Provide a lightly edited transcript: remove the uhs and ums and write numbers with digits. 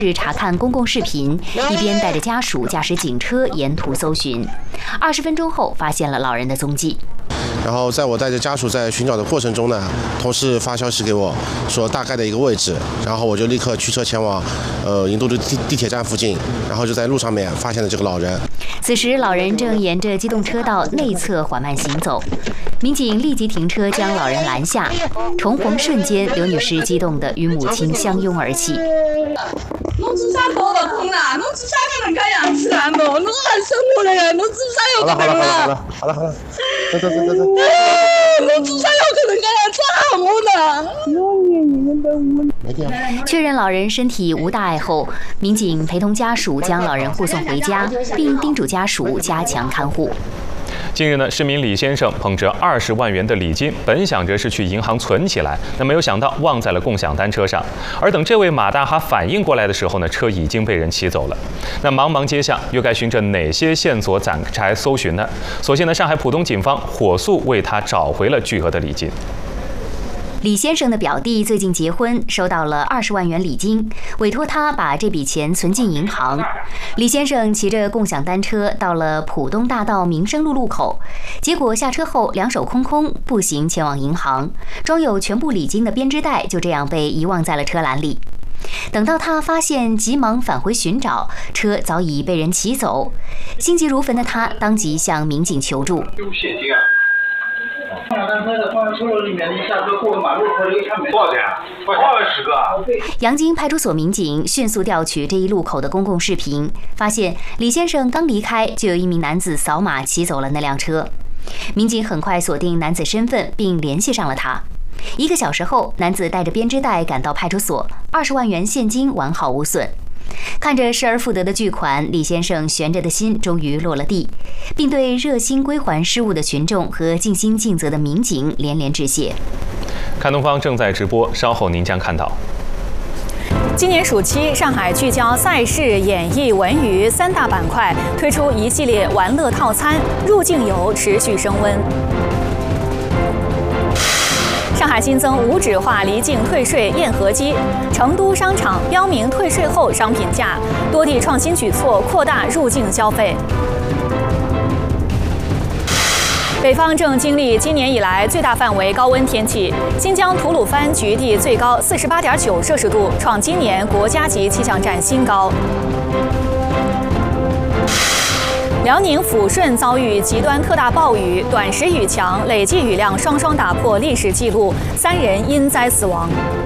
是查看公共视频，一边带着家属驾驶警车沿途搜寻。20分钟后，发现了老人的踪迹。 然后在我带着家属在寻找的过程中呢，同事发消息给我说大概的一个位置，然后我就立刻驱车前往银都的地铁站附近，然后就在路上面发现了这个老人。 此时，老人正沿着机动车道内侧缓慢行走，民警立即停车将老人拦下。重逢瞬间，刘女士激动地与母亲相拥而泣。 侬做啥跑得空啦？侬做啥可能这样子啦？侬很生活的呀，侬做啥有可能啦？ 好了，走。 侬做啥有可能这样抓我呢？ 确认老人身体无大碍后，民警陪同家属将老人护送回家，并叮嘱家属加强看护。 近日呢，市民李先生捧着20万元的礼金，本想着是去银行存起来，那没有想到忘在了共享单车上。而等这位马大哈反应过来的时候呢，车已经被人骑走了。那茫茫街巷，又该循着哪些线索展开搜寻呢？所幸呢，上海浦东警方火速为他找回了巨额的礼金。 李先生的表弟最近结婚，收到了20万元礼金，委托他把这笔钱存进银行。李先生骑着共享单车到了浦东大道民生路路口，结果下车后两手空空，步行前往银行，装有全部礼金的编织袋就这样被遗忘在了车篮里。等到他发现，急忙返回寻找，车早已被人骑走。心急如焚的他当即向民警求助。 共享单车的放在车篓里面，一下车过个马路或者一看没多少钱啊？20个啊！ 阳金派出所民警迅速调取这一路口的公共视频，发现李先生刚离开，就有一名男子扫码骑走了那辆车。民警很快锁定男子身份，并联系上了他。1个小时后，男子带着编织袋赶到派出所，20万元现金完好无损。看着失而复得的巨款，李先生悬着的心终于落了地，并对热心归还失物的群众和尽心尽责的民警连连致谢。 看东方正在直播，稍后您将看到。 今年暑期，上海聚焦赛事、演艺、文娱3大板块，推出一系列玩乐套餐，入境游持续升温。上海新增无纸化离境退税验合机，成都商场标明退税后商品价，多地创新举措扩大入境消费。北方正经历今年以来最大范围高温天气，新疆吐鲁番局地最高48.9摄氏度，创今年国家级气象站新高。辽宁抚顺遭遇极端特大暴雨，短时雨强，累计雨量双双打破历史记录，3人因灾死亡。